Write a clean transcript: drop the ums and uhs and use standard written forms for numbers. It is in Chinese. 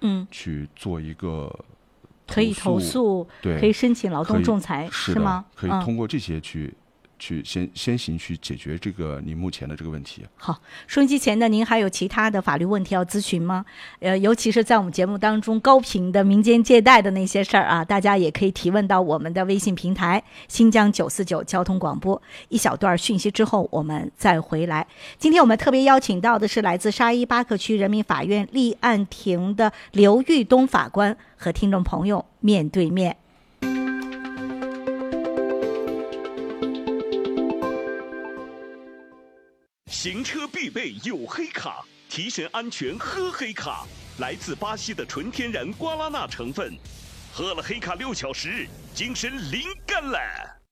去做一个可以投诉， 对， 可以申请劳动仲裁， 是吗？ 可以通过这些去先行去解决这个你目前的这个问题。 好，收音机前的您还有其他的法律问题要咨询吗？尤其是在我们节目当中高频的民间借贷的那些事儿啊，大家也可以提问到我们的微信平台新疆949交通广播。一小段讯息之后我们再回来。今天我们特别邀请到的是来自沙依巴克区人民法院立案庭的刘玉东法官，和听众朋友面对面。 行车必备有黑卡，提神安全喝黑卡。来自巴西的纯天然瓜拉纳成分，喝了黑卡6小时，精神灵感了。